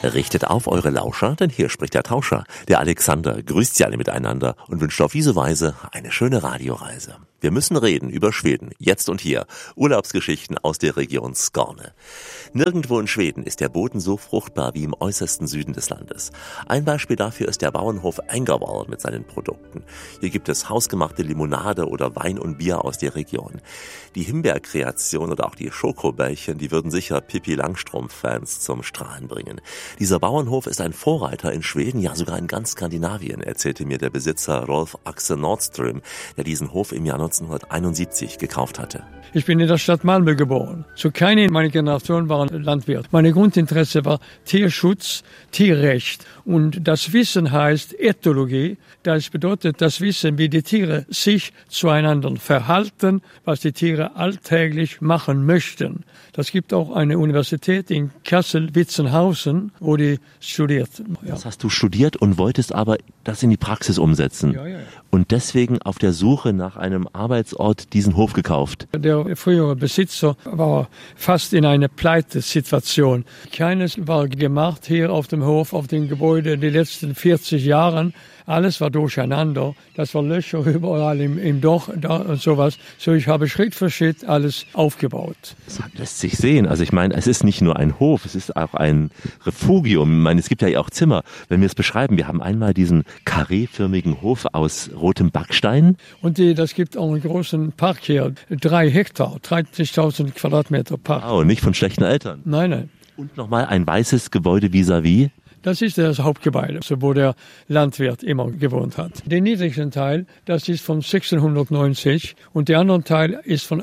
Richtet auf eure Lauscher, denn hier spricht der Tauscher. Der Alexander grüßt sie alle miteinander und wünscht auf diese Weise eine schöne Radioreise. Wir müssen reden über Schweden, jetzt und hier. Urlaubsgeschichten aus der Region Skåne. Nirgendwo in Schweden ist der Boden so fruchtbar wie im äußersten Süden des Landes. Ein Beispiel dafür ist der Bauernhof Ängervall mit seinen Produkten. Hier gibt es hausgemachte Limonade oder Wein und Bier aus der Region. Die Himbeerkreation oder auch die Schokobällchen, die würden sicher Pippi Langstrumpf-Fans zum Strahlen bringen. Dieser Bauernhof ist ein Vorreiter in Schweden, ja sogar in ganz Skandinavien, erzählte mir der Besitzer Rolf Axel Nordström, der diesen Hof im Jahr 1971 gekauft hatte. Ich bin in der Stadt Malmö geboren. So keine meiner Generation waren Landwirt. Mein Grundinteresse war Tierschutz, Tierrecht. Und das Wissen heißt Ethologie. Das bedeutet das Wissen, wie die Tiere sich zueinander verhalten, was die Tiere alltäglich machen möchten. Das gibt auch eine Universität in Kassel-Witzenhausen, wo die studiert. Ja. Das hast du studiert und wolltest aber das in die Praxis umsetzen. Ja. Und deswegen auf der Suche nach einem Arbeitsort diesen Hof gekauft. Der frühere Besitzer war fast in einer Pleitesituation. Keines war gemacht hier auf dem Hof, auf dem Gebäude in den letzten 40 Jahren. Alles war durcheinander. Das war Löcher überall im Dach da und sowas. So, ich habe Schritt für Schritt alles aufgebaut. Das lässt sich sehen. Also ich meine, es ist nicht nur ein Hof, es ist auch ein Refugium. Ich meine, es gibt ja auch Zimmer. Wenn wir es beschreiben, wir haben einmal diesen karréförmigen Hof aus rotem Backstein. Und das gibt auch einen großen Park hier. 3 Hektar, 30.000 Quadratmeter Park. Oh, nicht von schlechten Eltern. Nein. Und nochmal ein weißes Gebäude vis-à-vis. Das ist das Hauptgebäude, wo der Landwirt immer gewohnt hat. Den niedrigsten Teil, das ist von 1690 und der andere Teil ist von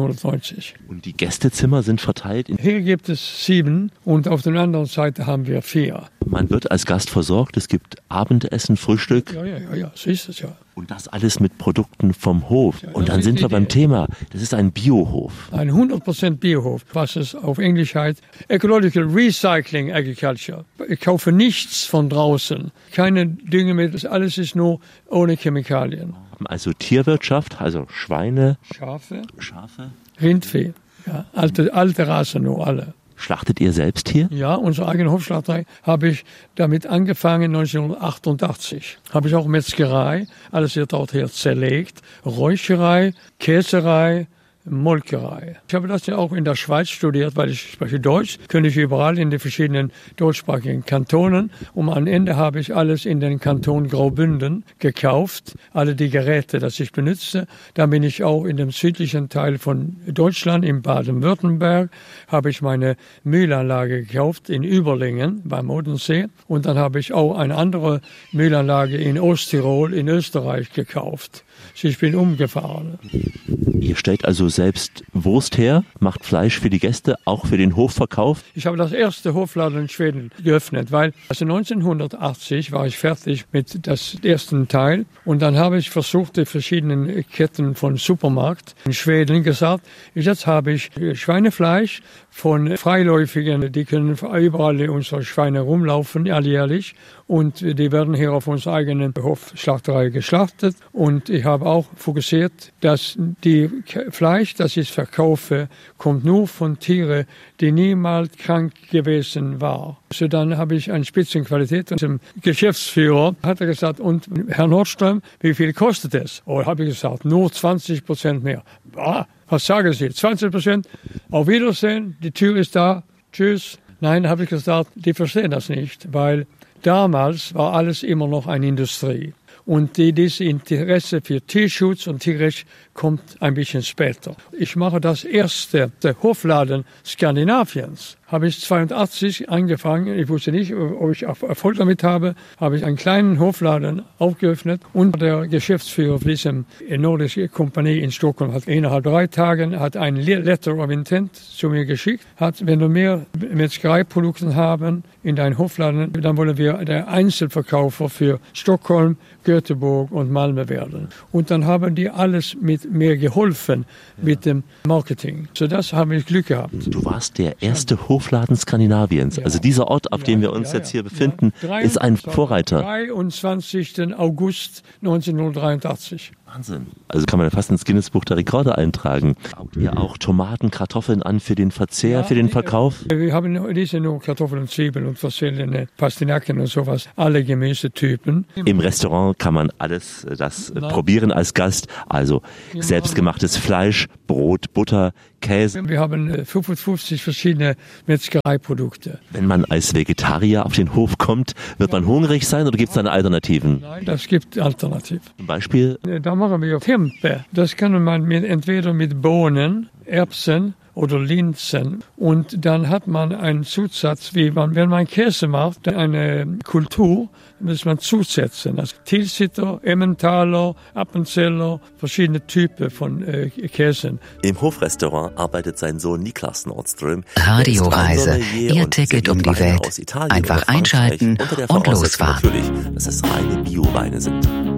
1890. Und die Gästezimmer sind verteilt? Hier gibt es 7 und auf der anderen Seite haben wir 4. Man wird als Gast versorgt, es gibt Abendessen, Frühstück. Ja, so ist es ja. Und das alles mit Produkten vom Hof. Ja, und dann sind wir beim Thema. Das ist ein Biohof. Ein 100% Biohof, was es auf Englisch heißt. Ecological Recycling Agriculture. Ich kaufe nichts von draußen. Keine Düngemittel, alles ist nur ohne Chemikalien. Also Tierwirtschaft, also Schweine. Schafe. Rindvieh. Ja, alte Rasse nur, alle. Schlachtet ihr selbst hier? Ja, unsere eigene Hofschlachterei habe ich damit angefangen 1988. Habe ich auch Metzgerei, alles wird dort hier zerlegt. Räucherei, Käserei, Molkerei. Ich habe das ja auch in der Schweiz studiert, weil ich spreche Deutsch, könnte ich überall in den verschiedenen deutschsprachigen Kantonen. Und am Ende habe ich alles in den Kanton Graubünden gekauft, alle die Geräte, das ich benutze. Dann bin ich auch in dem südlichen Teil von Deutschland, in Baden-Württemberg, habe ich meine Mühlanlage gekauft in Überlingen beim Odensee. Und dann habe ich auch eine andere Mühlanlage in Osttirol in Österreich gekauft. Ich bin umgefahren. Ihr stellt also selbst Wurst her, macht Fleisch für die Gäste, auch für den Hofverkauf? Ich habe das erste Hofladen in Schweden geöffnet, weil 1980 war ich fertig mit das ersten Teil und dann habe ich versucht, die verschiedenen Ketten von Supermarkt in Schweden gesagt, jetzt habe ich Schweinefleisch von Freiläufigen, die können überall in unsere Schweine rumlaufen, alljährlich. Und die werden hier auf unserer eigenen Hofschlachterei geschlachtet. Und ich habe auch fokussiert, dass die Fleisch, das ich verkaufe, kommt nur von Tieren, die niemals krank gewesen waren. So dann habe ich eine Spitzenqualität. Und dem Geschäftsführer hat er gesagt, und Herr Nordström, wie viel kostet es? Oh, habe ich gesagt, nur 20% mehr. Was sagen Sie? 20%? Auf Wiedersehen, die Tür ist da. Tschüss. Nein, habe ich gesagt, die verstehen das nicht, weil damals war alles immer noch eine Industrie. Und dieses Interesse für Tierschutz und Tierrecht kommt ein bisschen später. Ich mache das erste Hofladen Skandinaviens. Habe ich 82 angefangen. Ich wusste nicht, ob ich Erfolg damit habe. Habe ich einen kleinen Hofladen aufgeöffnet. Und der Geschäftsführer von diesem nordischen Kompanie in Stockholm hat innerhalb 3 Tagen ein Letter of Intent zu mir geschickt. Hat, wenn du mehr Metzgereiprodukte haben in deinem Hofladen, dann wollen wir der Einzelverkäufer für Stockholm, Göteborg und Malmö werden. Und dann haben die alles mit mir geholfen mit dem Marketing. So das habe ich Glück gehabt. Du warst der erste Hofladen Skandinaviens. Ja. Also dieser Ort, auf dem wir uns jetzt hier befinden, ist ein Vorreiter. 23. August 1983. Wahnsinn. Also kann man fast ins Guinness-Buch der Rekorde eintragen. Baut ihr auch Tomaten, Kartoffeln an für den Verzehr, für den Verkauf? Wir haben diese nur Kartoffeln und Zwiebeln und verschiedene Pastinaken und sowas, alle Gemüsetypen. Im Restaurant kann man alles das probieren als Gast, also selbstgemachtes Fleisch, Brot, Butter, Käse. Wir haben 55 verschiedene Metzgereiprodukte. Wenn man als Vegetarier auf den Hof kommt, wird man hungrig sein oder gibt es da Alternativen? Nein, das gibt Alternativen. Zum Beispiel? Da machen wir Tempe. Das kann man entweder mit Bohnen, Erbsen oder Linsen. Und dann hat man einen Zusatz, wenn man Käse macht, eine Kultur, muss man zusetzen. Also Tilsiter, Emmentaler, Appenzeller, verschiedene Typen von Käsen. Im Hofrestaurant arbeitet sein Sohn Niklas Nordström. Radioreise, Ihr Ticket um die Welt. Einfach einschalten und losfahren. Natürlich, dass es reine Bio-Weine sind.